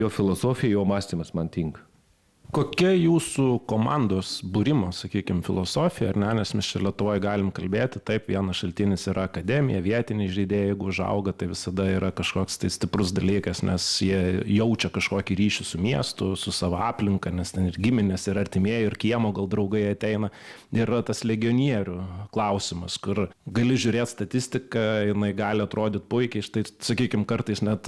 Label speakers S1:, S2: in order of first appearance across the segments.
S1: Jo filosofija, jo mąstymas man tinka.
S2: Kokia jūsų komandos būrimo, sakykime, filosofija, ar ne, nes mes čia Lietuvoje galim kalbėti, taip, vienas šaltinis yra akademija, vietiniai žaidėjai, jeigu užauga, tai visada yra kažkoks tai stiprus dalykas, nes jie jaučia kažkokį ryšį su miestu, su savo aplinka, nes ten ir giminės, ir artimieji, ir kiemo gal draugai ateina. Ir yra tas legionierių klausimas, kur gali žiūrėti statistiką, jinai gali atrodyti puikiai, štai, sakykime, kartais net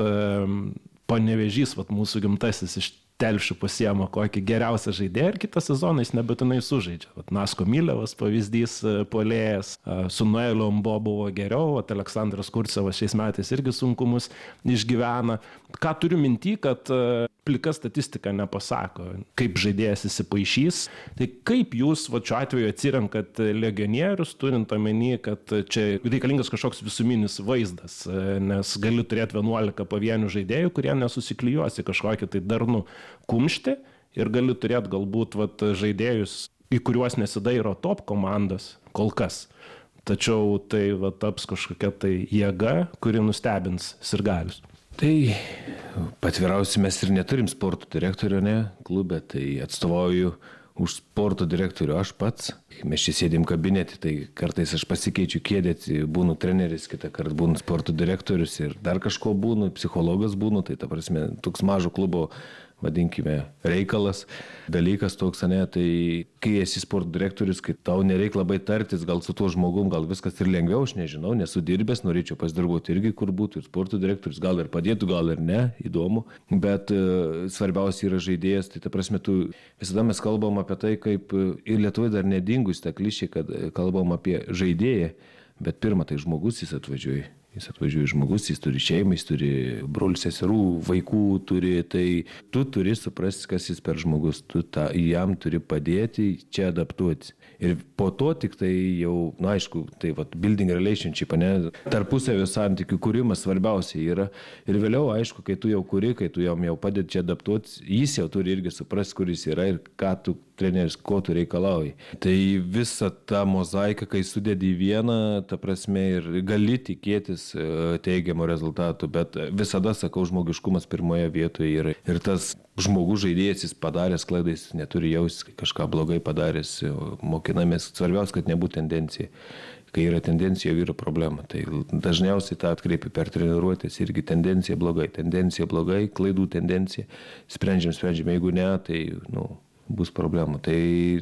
S2: Panevėžys, mūsų gimtasis iš Telšių pasiema kokį geriausią žaidėją ir kitą sezoną jis nebūtinai sužaidžia. Nasko Milevas pavyzdys puolėjas, su Noeliu Ombo buvo geriau, Aleksandras Kurcevas šiais metais irgi sunkumus išgyvena. Ką turiu minty, kad plika statistika nepasako, kaip žaidėjas įsipaišys. Tai kaip jūs šiuo atveju atsirenkat legionierius, turint omeny, kad čia reikalingas kažkoks visuminis vaizdas, nes gali turėti 11 pavienių žaidėjų, kurie nesusiklijuos į kažkokį tai darnų kumštį ir gali turėti galbūt žaidėjus, į kuriuos nesidairo top komandos kol kas. Tačiau tai taps kažkokia tai jėga, kuri nustebins sirgalius.
S1: Tai patviriausiai mes ir neturim sporto direktorio, ne, klube, tai atstovauju už sporto direktorių aš pats. Mes čia sėdėm kabinete, tai kartais aš pasikeičiu kėdę, būnu treneris, kitą kartą būnu sporto direktorius ir dar kažko būnu, psichologas būnu, tai ta prasme, toks mažo klubo, vadinkime, reikalas, dalykas toks, ne, tai kai esi sporto direktorius, kai tau nereik labai tartis, gal su tuo žmogum, gal viskas ir lengviau, aš nežinau, nesu dirbęs, norėčiau pasidarbuoti irgi, kur būtų ir sporto direktorius, gal ir padėtų, gal ir ne, įdomu, bet svarbiausia yra žaidėjas, tai ta prasme, visada mes kalbam apie tai, kaip ir Lietuvoje dar nedingus ta klišė, kad kalbam apie žaidėją, bet pirmą tai žmogus jis atvažiuoja. Jis atvažiuoja žmogus, jis turi šeimą, jis turi brolių, seserų, vaikų turi, tai tu turi suprasti, kas jis per žmogus, tu jam turi padėti čia adaptuoti. Ir po to tik tai jau, aišku, tai building relationship, ne, tarpusavio santykių kūrimas svarbiausia yra. Ir vėliau, aišku, kai tu jau kuri, kai tu jam jau padėti čia adaptuoti, jis jau turi irgi suprasti, kur jis yra ir ką tu treneris, ko tu reikalauji. Tai visa ta mozaika, kai sudedi į vieną, ta prasme, ir gali tikėtis teigiamų rezultatų, bet visada, sakau, žmogiškumas pirmoje vietoje yra. Ir tas žmogus žaidėjas, jis padaręs klaidą, jis neturi jausti kažką blogai padaręs, mokinamės, svarbiausia, kad nebūtų tendencija. Kai yra tendencija, jau yra problema. Tai dažniausiai tą atkreipi per treniruotės irgi tendencija blogai, klaidų tendencija, sprendžiam, jeigu ne, tai, bus problemų. Tai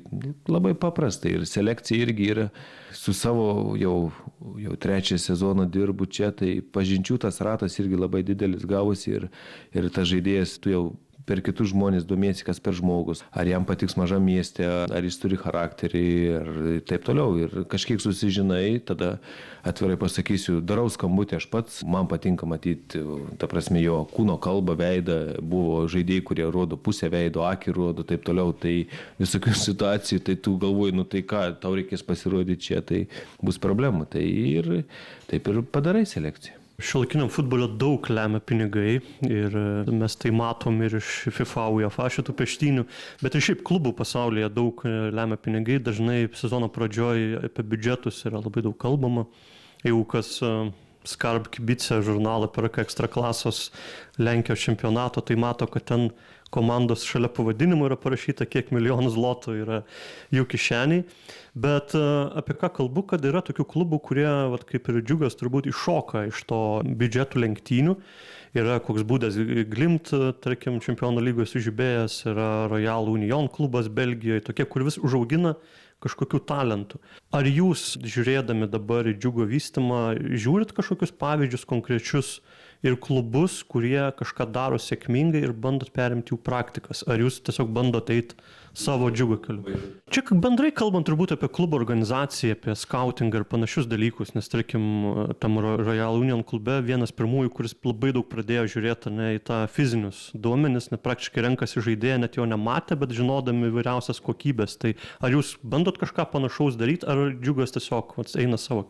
S1: labai paprasta ir selekcija irgi yra. Su savo jau trečią sezoną dirbu čia, tai pažinčių tas ratas irgi labai didelis gavosi ir tas žaidėjas, tu jau per kitus žmonės domiesi, kas per žmogus, ar jam patiks mažam mieste, ar jis turi charakterį ir taip toliau. Ir kažkiek susižinai, tada atvirai pasakysiu, darau skambutį aš pats, man patinka matyti, ta prasme, jo kūno kalbą, veidą, buvo žaidėjai, kurie rodo pusę veido, akį rodo, taip toliau, tai visokių situacijų, tai tu galvoji, tai ką, tau reikės pasirodyti čia, tai bus problemų, tai ir taip ir padarai selekciją.
S3: Šiuolaikiniam futbole daug lemia pinigai ir mes tai matom ir iš FIFA, UEFA šitų peštynių, bet ir šiaip klubų pasaulyje daug lemia pinigai, dažnai sezono pradžioj apie biudžetus yra labai daug kalbama. Jeigu kas Skarb Kibice žurnalą perka Ekstraklasos Lenkijos čempionato, tai mato, kad ten komandos šalia pavadinimų yra parašyta, kiek milijonų zlotų yra jų kišeniai. Bet apie ką kalbu, kad yra tokių klubų, kurie, kaip ir Džiugas, turbūt iššoka iš to biudžetų lenktynių. Yra koks būdas Glimt, tarkim, čempionų lygos sužibėjęs, yra Royal Union klubas Belgijoje, tokie, kur vis užaugina kažkokių talentų. Ar jūs, žiūrėdami dabar į Džiugo vystymą, žiūrit kažkokius pavyzdžius konkrečius ir klubus, kurie kažką daro sėkmingai ir bandot perimti jų praktikas? Ar jūs tiesiog bandot eiti savo Džiugo keliu? Čia bendrai kalbant turbūt apie klubo organizaciją, apie skautingą ir panašius dalykus, nes tarkim tam Royal Union klube vienas pirmųjų, kuris labai daug pradėjo žiūrėti į tą fizinius duomenis, praktiškai renkasi žaidėją, net jo nematė, bet žinodami įvairiausias kokybės. Tai ar jūs bandot kažką panašaus daryti, ar Džiugas tiesiog eina savo keliu?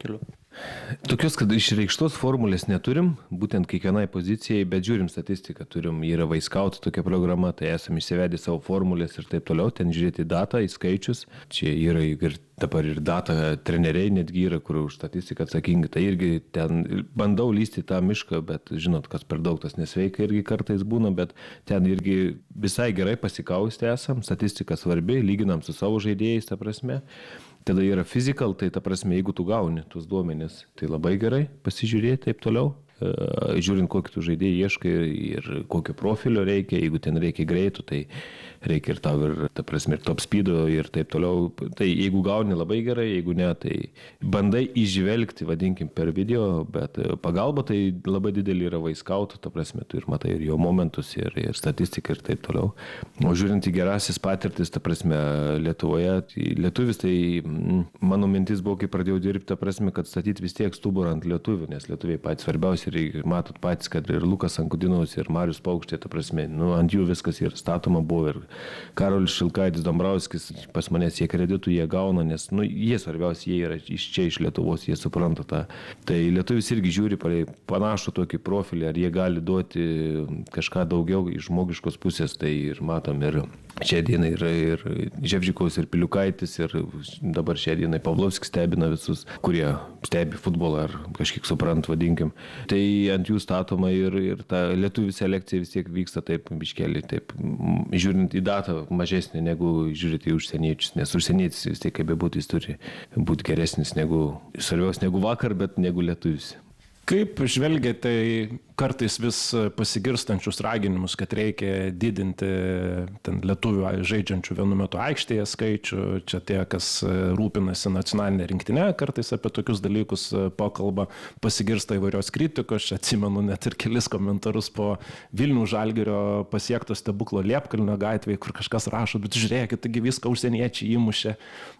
S1: Tokios, kad išreikštos formulės neturim, būtent kiekvienai pozicijai, bet žiūrim statistiką, yra Vaiskaut tokia programa, tai esame išsivedę savo formulės ir taip toliau, ten žiūrėti datą, į skaičius, čia yra ir dabar ir data treneriai netgi yra, kur už statistiką atsakingi, tai irgi ten bandau lysti tą mišką, bet žinot, kas per daug tas nesveika irgi kartais būna, bet ten irgi visai gerai pasikausti esam, statistika svarbi, lyginam su savo žaidėjais, ta prasme. Tada yra physical, tai ta prasme, jeigu tu gauni tuos duomenis, tai labai gerai pasižiūrėti taip toliau, žiūrint, kokį tu žaidėjai ieškai ir kokio profilio reikia, jeigu ten reikia greitų, tai reikia ir tau ir, ta prasme, ir top speedo ir taip toliau. Tai jeigu gauni labai gerai, jeigu ne, tai bandai įžvelgti, vadinkim, per video, bet pagalba tai labai didelį yra Vaiskaut, ta prasme, tu ir matai ir jo momentus, ir statistiką ir taip toliau. O žiūrint į gerasis patirtis, ta prasme, Lietuvoje, lietuvis, tai mano mintis buvo, kai pradėjau dirbti, ta prasme, kad statyti vis tiek stuburą ant lietuvių, nes lietuviai patys svarbiausi ir matot patys, kad ir Lukas Ankudinovas, ir Marius Paukštė, ta prasme, ant jų viskas yra statoma buvo ir Karolis Šilkaitis, Dombrauskis, pas manęs jie kreditų, jie gauna, nes jie svarbiausia, jie yra iš čia, iš Lietuvos, jie supranta tą. Tai lietuvis irgi žiūri panašų tokį profilį, ar jie gali duoti kažką daugiau iš žmogiškos pusės, tai ir matom ir šią dieną yra ir Ževžikaus, ir Piliukaitis, ir dabar šią dieną Pavlovskis stebina visus, kurie stebi futbolą ar kažkiek suprant, vadinkim. Tai ant jų statoma ir ta lietuvių selekcija vis tiek vyksta taip biškelį, taip žiūrint į datą mažesnė negu žiūrėti į užsieniečius, nes užsienietis vis tiek kaip bebūtų, jis turi būti geresnis svarbiausia negu vakar, bet negu lietuvis.
S2: Kaip žvelgiate į kartais vis pasigirstančius raginimus, kad reikia didinti ten lietuvių žaidžiančių vienu metu aikštėje skaičių, čia tie, kas rūpinasi nacionalinė rinktinė, kartais apie tokius dalykus pakalba, pasigirsta įvairios kritikos, čia atsimenu net ir kelis komentarus po Vilnių Žalgirio pasiekto stebuklo Liepkalnio gatvėje, kur kažkas rašo, bet žiūrėkit, taigi viską užsieniečiai įmušė.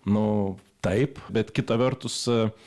S2: Taip, bet kita vertus,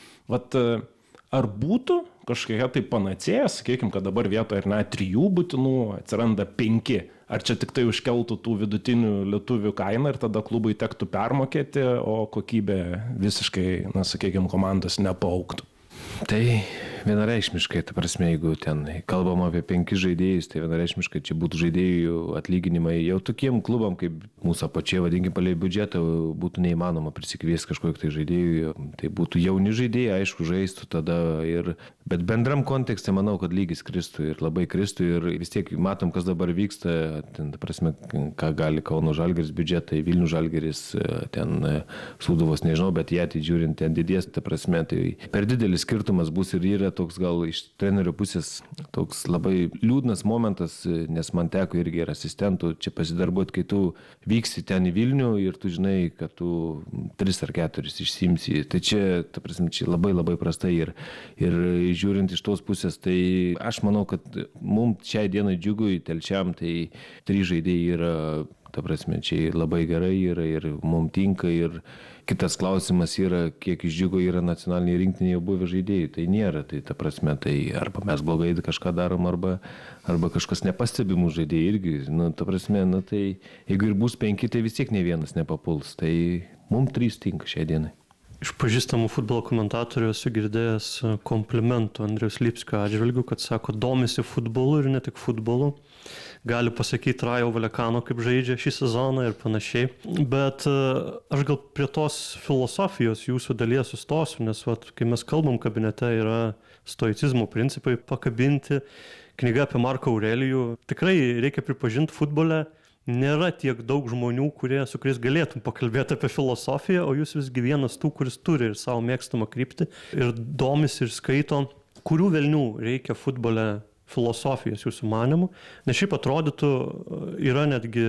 S2: ar būtų kažkokia tai panacėja, sakykime, kad dabar vietoje 3 būtinų atsiranda 5, ar čia tik tai užkeltų tų vidutinių lietuvių kainą ir tada klubui tektų permokėti, o kokybė visiškai, sakykime, komandos nepaaugtų?
S1: Tai vienareikšmiškai, ta prasme, jeigu ten kalbam apie 5 žaidėjus, tai vienareikšmiškai čia būtų žaidėjų atlyginimai jau tokiem klubam, kaip mūsų apačioje, vadinkim, palei biudžetą, būtų neįmanoma prisikviesti kažkokį tai žaidėjų, tai būtų jauni žaidėjai, aišku, žaistų tada bet bendram kontekste manau, kad lygis kristų ir labai kristų ir vis tiek matom, kas dabar vyksta, ten, ta prasme, ką gali Kauno Žalgiris biudžetai, Vilnių Žalgiris, ten Sūduvos, nežinau, bet jie atidžiūrint ten didės, ta prasme, tai per didelis skirtumas bus ir yra toks gal iš trenerio pusės toks labai liūdnas momentas, nes man teko irgi ir asistentų čia pasidarbuoti, kai tu vyksi ten į Vilnių ir tu žinai, kad tu 3 ar 4 išsimsi. Tai čia, ta prasme, čia labai labai prastai ir žiūrint iš tos pusės, tai aš manau, kad mums šiai dienai Džiugui, Telšiam, tai 3 žaidėjai yra, ta prasme, čia labai gerai yra ir mums tinka ir kitas klausimas yra, kiek iš Džiugo yra nacionaliniai rinktiniai buvę žaidėjai. Tai nėra, tai ta prasme, tai arba mes blogai kažką darom, arba kažkas nepastebimų žaidėjai irgi. Ta prasme, tai jeigu ir bus 5, tai vis tiek ne vienas nepapuls. Tai mums 3 tinka šiai dienai.
S3: Iš pažįstamų futbolo komentatorių esu girdėjęs komplimentų Andriaus Lipskio atžvilgiu, kad sako, domisi futbolu ir ne tik futbolu. Gali pasakyti Rajo Valekano, kaip žaidžia šį sezoną ir panašiai. Bet aš gal prie tos filosofijos jūsų dalies sustosiu, nes kai mes kalbam kabinete yra stoicizmo principai pakabinti, knyga apie Marką Aurelijų. Tikrai reikia pripažinti futbole. Nėra tiek daug žmonių, su kuriais galėtum pakalbėti apie filosofiją, o jūs visgi vienas tų, kuris turi ir savo mėgstamą kryptį ir domisi ir skaito, kurių velnių reikia futbole filosofijos jūsų manimų. Nes šiaip atrodytų, yra netgi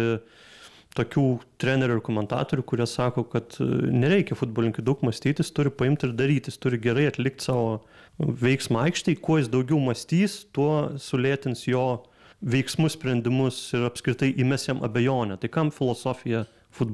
S3: tokių trenerių ir komentatorių, kurie sako, kad nereikia futbolininkui daug mąstytis, turi paimti ir darytis, turi gerai atlikti savo veiksmą aikštėje, kuo jis daugiau mąstys, tuo sulėtins jo veiksmus, sprendimus ir apskritai įmes jam abejonę. Tai kam filosofija futbole?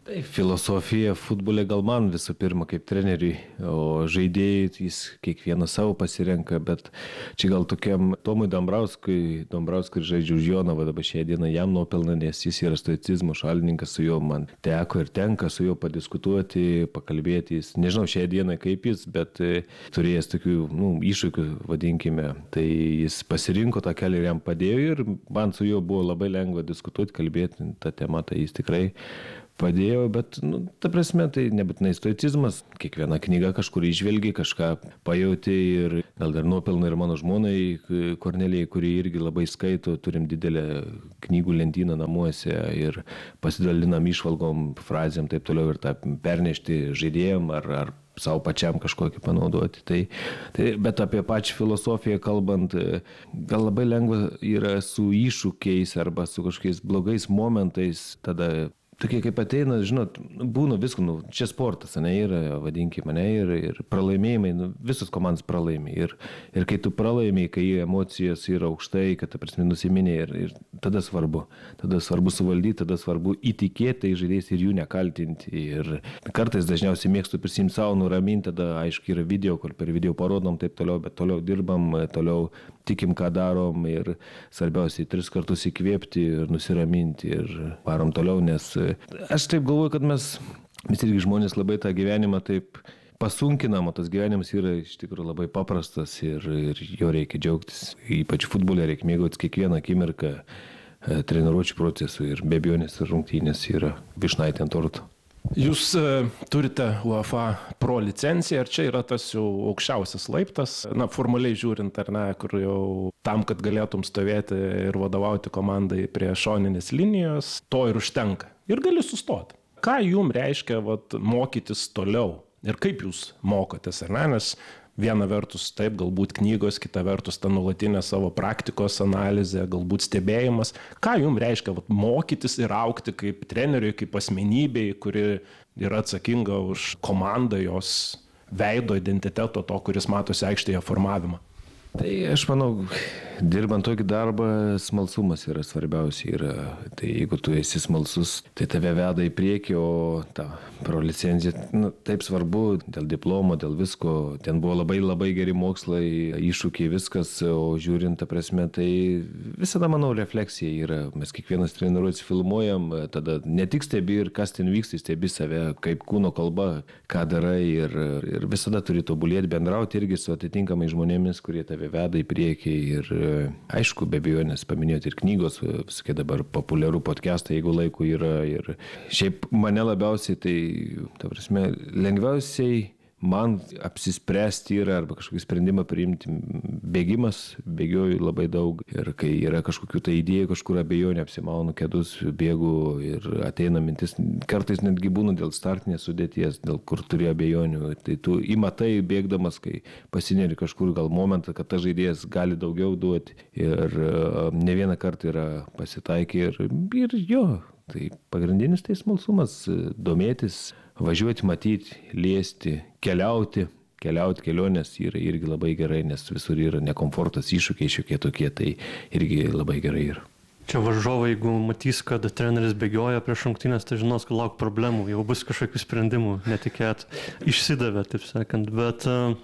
S1: Tai filosofija futbole gal man visų pirma kaip treneriui, o žaidėjai jis kiekvieną savo pasirenka, bet čia gal tokiam Tomui Dambrauskui žaidžia už Jonavą, dabar šią dieną jam nuopelna, nes jis yra stoicizmo šalininkas, su juo man teko ir tenka su juo padiskutuoti, pakalbėti, jis, nežinau šią dieną kaip jis, bet turėjęs tokių iššūkių, vadinkime, tai jis pasirinko tą kelią ir jam padėjo ir man su juo buvo labai lengva diskutuoti, kalbėti tą temą, tai jis tikrai padėjo, bet, ta prasme, tai nebūtinai stoicizmas. Kiekviena knyga kažkur išvelgi, kažką pajauti ir gal dar nuopelna ir mano žmonai Kornelijai, kuri irgi labai skaito, turim didelę knygų lentyną namuose ir pasidalinam išvalgom, frazėm, taip toliau ir tą pernešti žaidėjam ar savo pačiam kažkokį panaudoti. Tai, bet apie pačią filosofiją kalbant, gal labai lengva yra su iššūkiais arba su kažkokiais blogais momentais, tada tokie kaip ateina, žinot, būna visko, čia sportas, yra, vadinkime, ir pralaimėjimai, visos komandos pralaimi. Ir kai tu pralaimi, kai emocijos yra aukštai, kad, ta prasme, nusiminė ir tada svarbu suvaldyti, tada svarbu įtikėti žaidėjais ir jų nekaltinti. Ir kartais dažniausiai mėgstu prisimti savo, nuraminti, tada aišku yra video, kur per video parodom taip toliau, bet toliau dirbam, toliau tikim, ką darom ir svarbiausiai 3 kartus įkvėpti ir nusiraminti ir varom toliau, nes aš taip galvoju, kad mes irgi žmonės labai tą gyvenimą taip pasunkinam, o tas gyvenimas yra iš tikrųjų labai paprastas ir jo reikia džiaugtis. Ypač futbole reikia mėgautis kiekvieną akimirką treniruočių procesų ir be abejonės rungtynės yra vyšnaitė ant torto.
S2: Jūs turite UEFA Pro licenciją, ar čia yra tas jau aukščiausias laiptas, formaliai žiūrint, ar ne, kur jau tam, kad galėtum stovėti ir vadovauti komandai prie šoninės linijos, to ir užtenka. Ir gali sustoti. Ką jums reiškia mokytis toliau ir kaip jūs mokotės, ar ne, nes viena vertus taip, galbūt knygos, kita vertus ta nuolatinė savo praktikos analizė, galbūt stebėjimas. Ką jums reiškia mokytis ir augti kaip treneriui, kaip asmenybei, kuri yra atsakinga už komandą, jos veido identiteto, to, kuris matosi aikštėje formavimą?
S1: Tai aš manau, dirbant tokį darbą, smalsumas yra svarbiausia. Tai jeigu tu esi smalsus, tai tave veda į priekį, o ta pro licencija, taip svarbu, dėl diplomo, dėl visko. Ten buvo labai labai geri mokslai, iššūkiai, viskas, o žiūrint, ta prasme, tai visada, manau, refleksija yra. Mes kiekvienas treniruotis filmuojam, tada ne tik stebi ir kas ten vyksta, stebi save, kaip kūno kalba, ką darai ir visada turi tobulėti, bendrauti irgi su atitinkamai žmonėmis, kurie tave veda į priekį ir aišku, be abejonės paminėti ir knygos, visokie dabar populiarų podcastą, jeigu laiko yra ir šiaip mane labiausiai, tai, ta prasme, lengviausiai man apsispręsti yra arba kažkokį sprendimą priimti bėgimas, bėgioju labai daug ir kai yra kažkokių tai idėjų, kažkur abejonė, apsimaunu kėdus, bėgu ir ateina mintis, kartais netgi būna dėl startinės sudėties, dėl kur turi abejonių, tai tu įmatai bėgdamas, kai pasineri kažkur gal momentą, kad tas žaidėjas gali daugiau duoti ir ne vieną kartą yra pasitaikę ir jo, tai pagrindinis tai smalsumas, domėtis, važiuoti, matyti, liesti, keliauti kelionės yra irgi labai gerai, nes visur yra nekomfortas, iššūkiai šiokie tokie, tai irgi labai gerai yra.
S3: Čia varžovai, jeigu matys, kad treneris bėgioja prieš rungtynes, tai žinos, kad lauk problemų, jau bus kažkokių sprendimų, netikėt, išsidavė, taip sakant, bet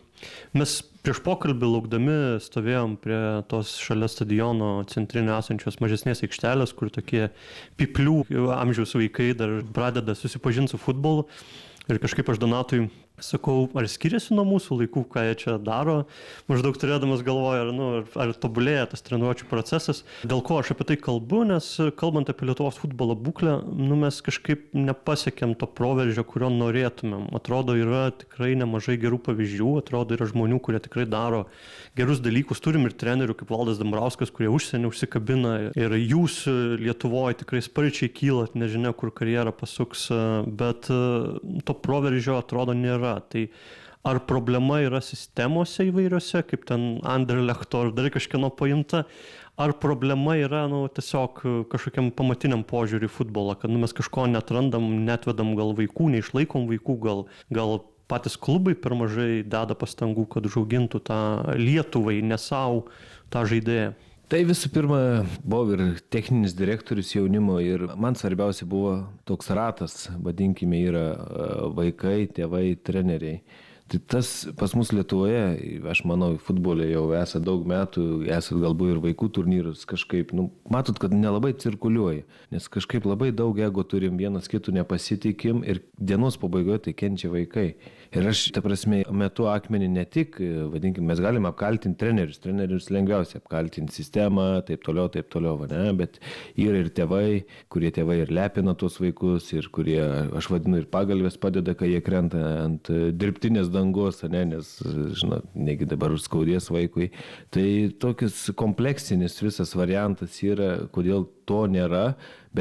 S3: mes prieš pokalbį laukdami stovėjom prie tos šalia stadiono centrinio esančios mažesnės aikštelės, kur tokie piplių amžiaus vaikai dar pradeda susipažinti su futbolu. Ir kažkaip aš Donatui sakau, ar skiriasi nuo mūsų laikų, ką jie čia daro, maždaug turėdamas galvoje, ar tobulėja tas treniruočių procesas. Dėl ko aš apie tai kalbu, nes kalbant apie Lietuvos futbolo būklę, mes kažkaip nepasiekėm to proveržio, kurio norėtumėm. Atrodo, yra tikrai nemažai gerų pavyzdžių, atrodo, yra žmonių, kurie tikrai daro gerus dalykus. Turim ir trenerių kaip Valdas Dambrauskas, kurie užsienį užsikabina ir jūs Lietuvoje tikrai sparčiai kylat, nežinia, kur karjerą pasuks, bet to proveržio atrodo nėra. Tai ar problema yra sistemose įvairiose, kaip ten Anderlecht ar dar kažkieno paimta, ar problema yra tiesiog kažkokiam pamatiniam požiūrį į futbolą, kad mes kažko netrandam, netvedam gal vaikų, neišlaikom vaikų, gal patys klubai per mažai deda pastangų, kad užaugintų tą Lietuvai, ne savo tą žaidėją.
S1: Tai visų pirma, buvau ir techninis direktorius jaunimo ir man svarbiausia buvo toks ratas, vadinkime, yra vaikai, tėvai, treneriai. Tai tas pas mus Lietuvoje, aš manau, futbole jau esate daug metų, esate galbūt ir vaikų turnyrus kažkaip, matot, kad nelabai cirkuliuoja, nes kažkaip labai daug ego turim, vienas kitų nepasitikim ir dienos pabaigoje tai kenčia vaikai. Ir aš, ta prasme, metu akmenį ne tik, vadinkime, mes galime apkaltinti trenerius lengviausiai apkaltinti sistemą, taip toliau, ne? Bet yra ir tėvai, kurie tėvai ir lepina tuos vaikus ir kurie, aš vadinu, ir pagalvės padeda, kai jie krenta ant dirbtinės dangos, ne? Nes, žinot, negi dabar užskaudės vaikui. Tai tokius kompleksinis visas variantas yra, kodėl to nėra.